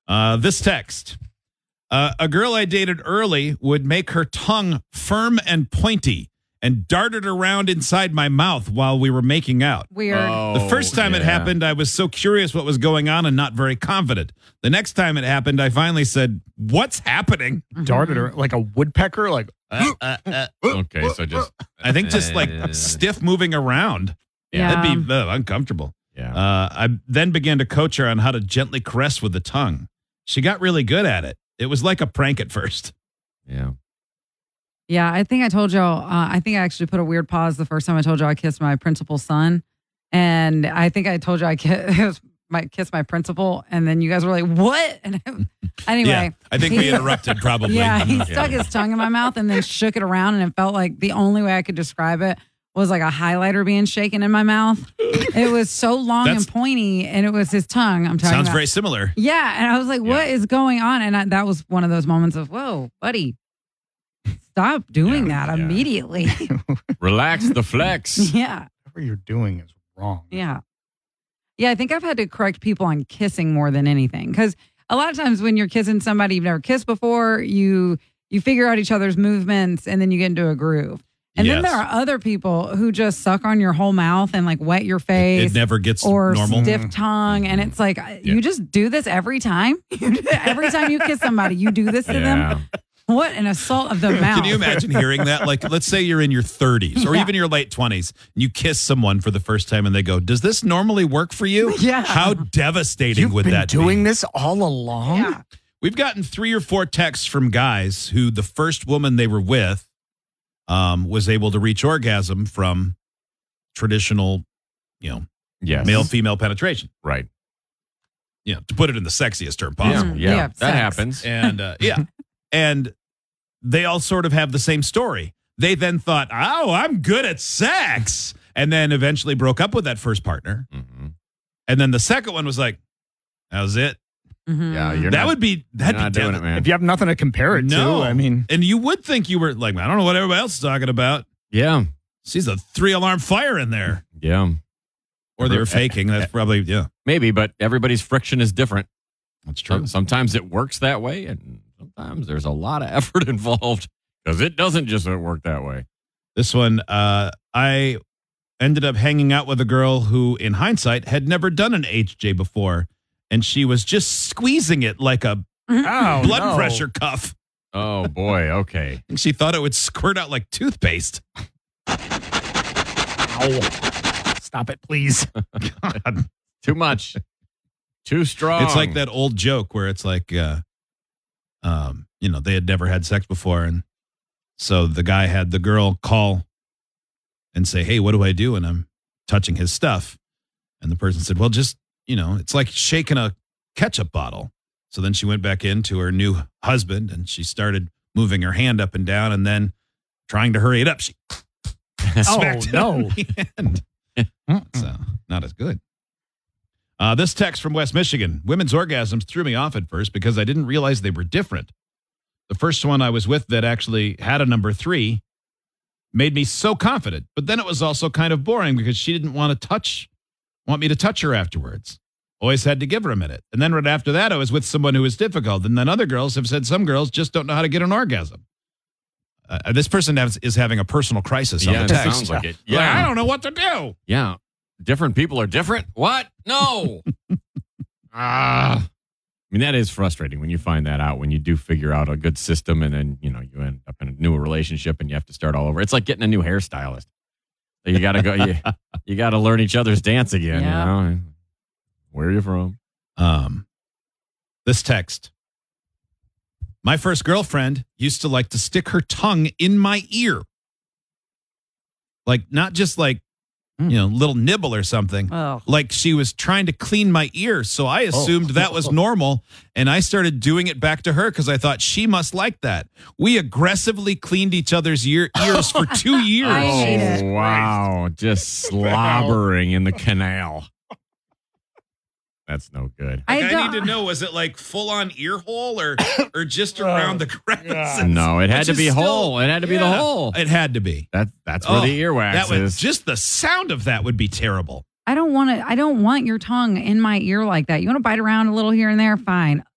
This text. A girl I dated early would make her tongue firm and pointy and dart it around inside my mouth while we were making out. Weird. The first time it happened, I was so curious what was going on and not very confident. The next time it happened, I finally said, "What's happening?" Darted her like a woodpecker, like. Okay, so just I think just like stiff moving around. Yeah. That'd be uncomfortable. yeah. I then began to coach her on how to gently caress with the tongue. She got really good at it. It was like a prank at first. Yeah. Yeah, I think I told y'all, I think I actually put a weird pause the first time I told you I kissed my principal's son. And I think I told you I kissed my principal. And then you guys were like, what? And anyway. Yeah, I think we interrupted probably. Yeah, he stuck his tongue in my mouth and then shook it around. And it felt like the only way I could describe it was like a highlighter being shaken in my mouth. It was so long and pointy, and it was his tongue. I'm talking Sounds about. very similar. Yeah, and I was like, what is going on? And that was one of those moments of, whoa, buddy. Stop doing that immediately. Relax the flex. Yeah. Whatever you're doing is wrong. Yeah. Yeah, I think I've had to correct people on kissing more than anything. Because a lot of times when you're kissing somebody you've never kissed before, you figure out each other's movements and then you get into a groove. And then there are other people who just suck on your whole mouth and like wet your face. It never gets or normal. Stiff tongue. And it's like, you just do this every time? Every time you kiss somebody, you do this to them? What an assault of the mouth. Can you imagine hearing that? Like, let's say you're in your 30s or even your late 20s, and you kiss someone for the first time and they go, "Does this normally work for you?" Yeah. How devastating would that be? You've been doing this all along? Yeah. We've gotten 3 or 4 texts from guys who the first woman they were with was able to reach orgasm from traditional, male-female penetration. Right. To put it in the sexiest term possible. Yeah. That sex. happens. And and they all sort of have the same story. They then thought, "Oh, I'm good at sex," and then eventually broke up with that first partner. Mm-hmm. And then the second one was like, "That was it." Mm-hmm. Yeah, That'd not be doing it, man. If you have nothing to compare it No, to, I mean. and you would think you were like, I don't know what everybody else is talking about. Yeah. Sees a 3-alarm fire in there, Yeah. or they were faking. That's probably Maybe, but everybody's friction is different. that's true. Sometimes it works that way, and sometimes there's a lot of effort involved because it doesn't just work that way. This one, I ended up hanging out with a girl who, in hindsight, had never done an HJ before, and she was just squeezing it like a blood pressure cuff. Oh, boy. Okay. And she thought it would squirt out like toothpaste. Ow. Stop it, please. God. Too much. Too strong. It's like that old joke where it's like, they had never had sex before. And so the guy had the girl call and say, "Hey, what do I do?" And I'm touching his stuff. And the person said, "Well, just, it's like shaking a ketchup bottle." So then she went back into her new husband and she started moving her hand up and down, and then trying to hurry it up, she smacked it on the end. So not as good. This text from West Michigan. Women's orgasms threw me off at first because I didn't realize they were different. The first one I was with that actually had a number 3 made me so confident, but then it was also kind of boring because she didn't want me to touch her afterwards. Always had to give her a minute. And then right after that, I was with someone who was difficult. And then other girls have said some girls just don't know how to get an orgasm. This person is having a personal crisis on the it text. sounds like it. Yeah, Yeah. I don't know what to do. Yeah. Different people are different? What? No. I mean, that is frustrating when you find that out, when you do figure out a good system and then, you end up in a new relationship and you have to start all over. It's like getting a new hairstylist. So you got to go, you got to learn each other's dance again. Where are you from? This text. My first girlfriend used to like to stick her tongue in my ear. Like, not just like, little nibble or something. Oh. Like she was trying to clean my ear. So I assumed that was normal. And I started doing it back to her because I thought she must like that. We aggressively cleaned each other's ears for 2 years. I hate it. Oh, wow. Just slobbering in the canal. That's no good. I need to know, was it like full on ear hole or just around the crevices? No, it had to be still- whole. It had to be the hole. It had to be. That's where the earwax is. Just the sound of that would be terrible. I don't want your tongue in my ear like that. You want to bite around a little here and there? Fine.